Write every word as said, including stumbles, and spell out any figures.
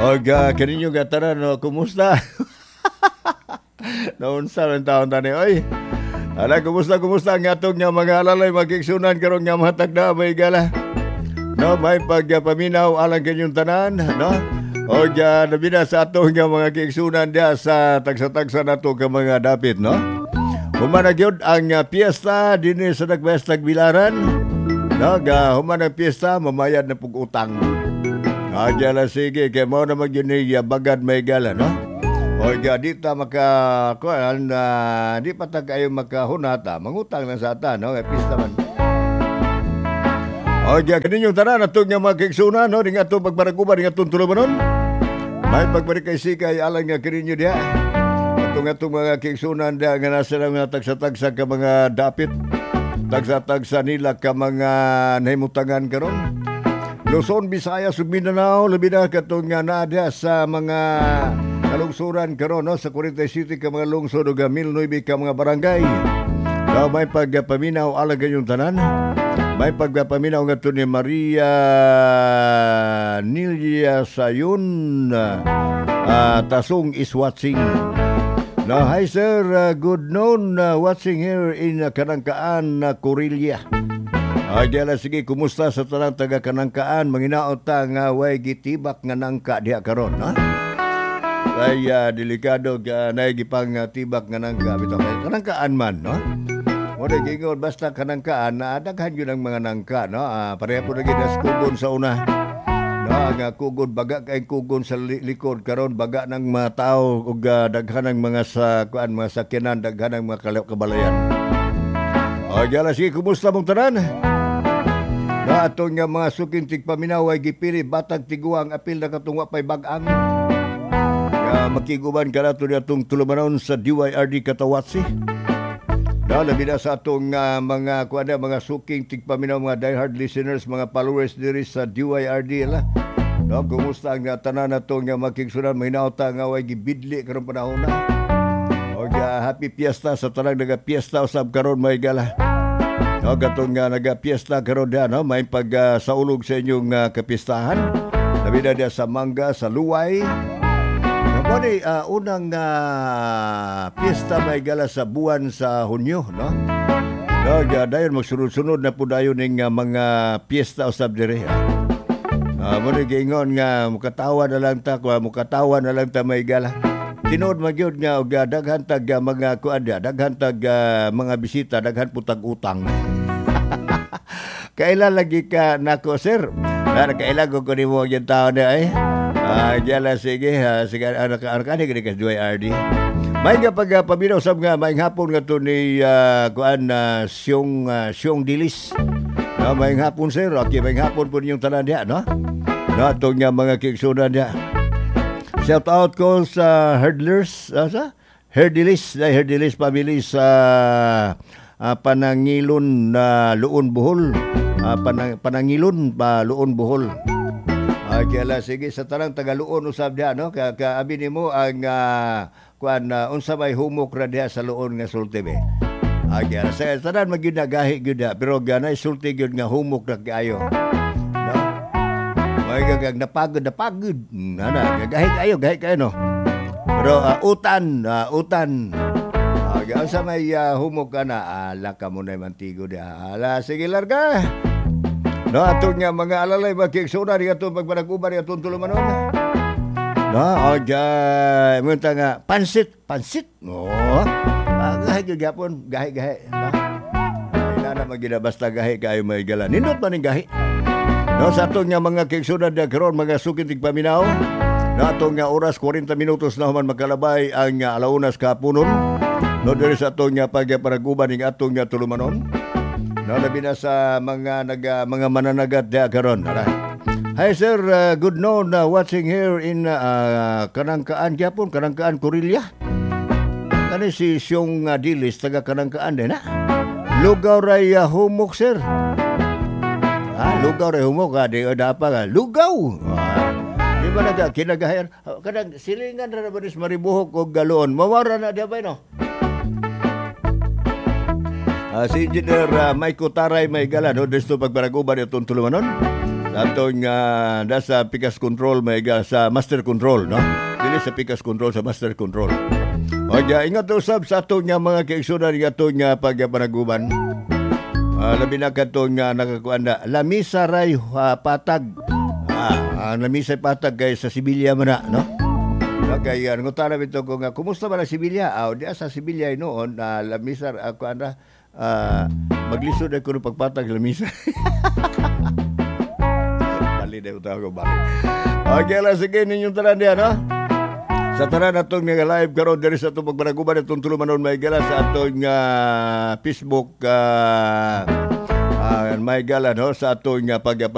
Og uh, kaninyo gatanan no, kumusta? Naunsa lang taon tani oy. Ala kumusta kumusta ang atong nga mga alalay magigsunan karong nga mahatag na may gala. No, may pagpaminaw alang kanyong tanan, no? O uh, nabina sa atong nga mga kiigsunan dia sa tagsa-tagsa nato ka mga dapit, no? Humana gyud ang uh, piyesta dinhi sa Nagbayas Tagbilaran. No, ga humana piyesta mamayad na pug utang. Aja la sige kay mao na magyud ni bagad may gala, no? O ga di ta maka kuan uh, di pa ta kayo makahunata, mangutang lang sa ata, no? Kay pista man. O ga kaninyo tanan atong nga mga kiigsunan, no? Ring ato pagparaguban ring atong tulumanon. May pagbalik kay sikay alang nga kaninyo dia. Atong atong mga kiigsunan dia nga nasa lang nga tagsa-tagsa ka mga dapit. Tagsa-tagsa nila ka mga nahimutangan karon. Luzon, Visayas, ug Mindanao, labi na katong nga nadia sa mga kalungsuran karon, no? Sa forty-six ka mga lungsod ug one oh nine ka mga barangay. So, may pagpaminaw alang kayong tanan. May pagpaminaw nga to ni Maria Nilia Sayun uh, Tasong is watching. No, hi sir, uh, good noon, uh, watching here in uh, Kanangkaan, uh, Corillia. Ay, uh, sige, kumusta sa tanang taga Kanangkaan? Manginaot ta nga way gitibak nga nangka diha karon, ha? Ay, uh, delikado ka na gipang uh, tibak nga nangka bitaw. Kanangkaan man, no? Mo de gingon basta Kanangkaan na daghan yun ang mga nangka, no? Uh, pareha po na ginas kugon sa una. No, nga kugon baga kay kugon sa li- likod karon baga ng mga tao ug uh, daghan ng mga sa kuan mga sakyanan, daghan ng mga kabalayan. O, yala sige, kumusta mong tanan? Na atong nga mga suking tigpaminaw ay gipili batag tiguang apil na katungwa pay bag-ang. Nga makiguban ka na ito atong tulumanon sa D Y R D Katawatsi. Na labi na sa atong uh, mga kuana mga suking tigpaminaw, mga diehard listeners, mga followers diri sa D Y R D la. No, kumusta ang uh, tanan nato nga makigsunan mahinauta nga way gibidli karong panahon na. Og uh, happy fiesta sa tanang naga fiesta usab karon may gala. No, katong nga naga-piesta karon dia, no, may pag uh, saulog sa inyong uh, kapistahan. Labi na dia sa Mangga, sa Luway. No, ni uh, unang uh, piyesta may gala sa buwan sa Hunyo, no? No, ya dayon magsunod-sunod na pud dayon ning uh, mga piyesta usab dire. Ah, uh, mo ni gingon nga mukatawa na lang ta, mukatawa na lang ta may gala. Tinod magyud nga og daghan tag uh, mga kuan dia, daghan tag uh, mga bisita, daghan putag utang. Kailan lagi ka nako sir? Na kailan ko ko nimo yung tao na ay. Ah, jala sige ha, sige anak anak ani gid ka D Y R D. May nga pag uh, paminaw sab nga may hapon nga to ni uh, kuan uh, siyong uh, siyong dilis. No, may hapon sir, okay, may hapon po yung tanan dia, no? No, atong nga mga kiigsunan dia. Shout out ko sa herdlers, uh, sa herdilis, na herdilis family sa uh, Panangilon na uh, Luon Bohol. Uh, panang, Panangilon pa Luon Bohol. Uh, kaya sige sa tanang taga Luon usab dia, no? Ka kaabi nimo ang uh, kuan uh, unsa may humok ra diha sa Luon nga sulti be. Uh, kaya sa tanan magyud na gahi gyud pero ganay sulti gyud nga humok ra kaayo. Ay gagag napagod napagod nana gagahi kayo gahi kayo no pero uh, utan uh, utan uh, sa may uh, humok ka na ala ka mo na mantigo dia ala sige larga no atong nga mga alalay magkigsuna ri atong pagpanaguban ri atong tulumanon no oja mo ta nga pansit pansit no uh, gahi gyud gyapon gahi gahi no ila na magina basta gahi kayo may gala nindot man ning gahi. No, sa atong nga mga kiigsunan na karon mga sukin tigpaminaw, na atong nga oras forty minutos na human magkalabay ang uh, alaunas kapunon. No, diri sa atong nga pagparaguban ning atong nga tulumanon. No, labi na sa mga naga mga mananagat da karon. Hi sir, uh, good noon, uh, watching here in uh, Kanangkaan gyapon, Kanangkaan Corillia. Kani si Siyong uh, Dilis taga Kanangkaan din ha. Lugaw ray uh, humok sir. Ah, lugaw rin humok ka, di o dapa ka. Lugaw! Ah, di ba na kinagahayan? Kadang silingan na naman is maribuhok o galoon. Mawara na di ba, no? Ah, si Engineer uh, Mike Taray may gala, no? Desto pagbaraguban itong tulumanon. atong uh, nasa Pikas Control may ga sa Master Control, no? Dili sa Pikas Control, sa Master Control. O ja, ingat usab sa atong nga mga kaigsunan nga atong nga pagpanaguban. Uh, labi na katong nga nakakuan na lamisa ray uh, patag. Ah, uh, lamisa patag kay sa Sibilya man na, no? Kaya ngutana bito ko nga kumusta ba ang Sibilya? Aw, di sa Sibilya noon na uh, lamisa ako ana uh, maglisod ako ng pagpatag lamisa. Bali na utaw ko bali. Okay lang, sige ninyong tanan diyan, no? Sa tanan atong nga live karon diri sa atong pagbanaguban atong tulumanon may gala sa atong uh, Facebook uh, uh, may gala, no? Sa atong uh, pag